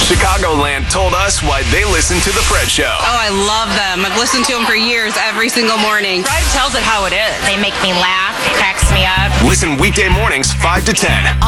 Chicagoland told us why they listen to The Fred Show. Oh, I love them. I've listened to them for years, every single morning. Fred tells it how it is. They make me laugh, cracks me up. Listen weekday mornings 5 to 10